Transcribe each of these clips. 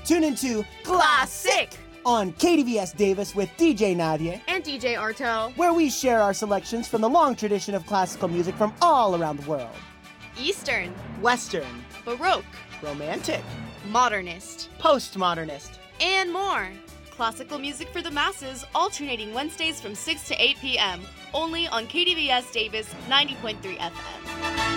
Tune into Classic on KDVS Davis with DJ Nadia and DJ Arto, where we share our selections from the long tradition of classical music from all around the world. Eastern, Western, Baroque, Romantic, Modernist, Postmodernist, and more. Classical music for the masses, alternating Wednesdays from 6 to 8 p.m. only on KDVS Davis 90.3 FM.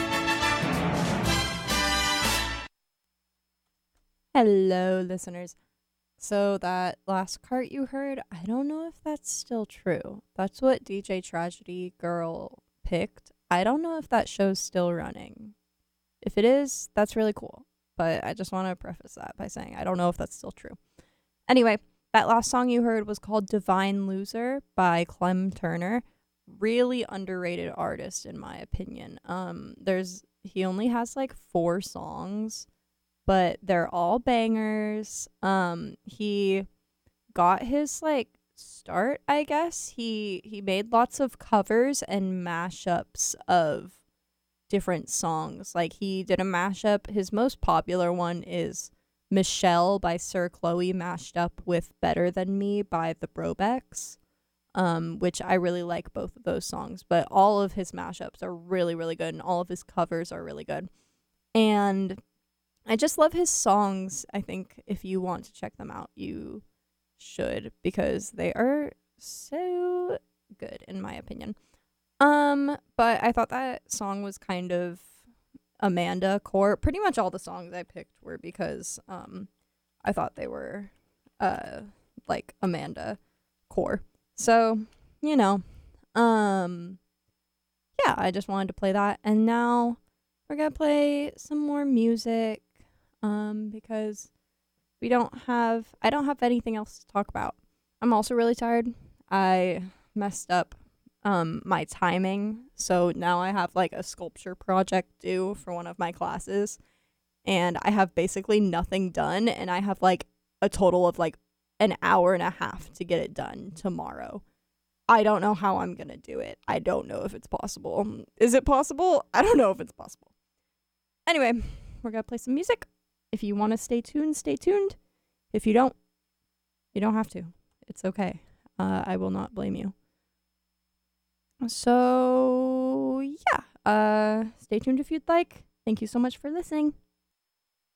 Hello, listeners. So that last cart you heard, I don't know if that's still true. That's what DJ Tragedy Girl picked. I don't know if that show's still running. If it is, that's really cool. But I just want to preface that by saying I don't know if that's still true. Anyway, that last song you heard was called Divine Loser by Clem Turner. Really underrated artist in my opinion. He only has like 4 songs, but they're all bangers. He got his like start, I guess. He made lots of covers and mashups of different songs. Like he did a mashup. His most popular one is Michelle by Sir Chloe mashed up with Better Than Me by the Brobecks, which I really like both of those songs. But all of his mashups are really, really good, and all of his covers are really good. And I just love his songs. I think if you want to check them out, you should, because they are so good in my opinion. But I thought that song was kind of Amanda core. Pretty much all the songs I picked were because I thought they were like Amanda core. So, yeah, I just wanted to play that. And now we're gonna play some more music because I don't have anything else to talk about. I'm also really tired. I messed up my timing, so now I have like a sculpture project due for one of my classes, and I have basically nothing done, and I have like a total of like an hour and a half to get it done tomorrow. I don't know how I'm gonna do it. I don't know if it's possible. Is it possible? I don't know if it's possible. Anyway, we're gonna play some music. If you want to stay tuned, stay tuned. If you don't, you don't have to. It's okay. I will not blame you. So, yeah. Stay tuned if you'd like. Thank you so much for listening.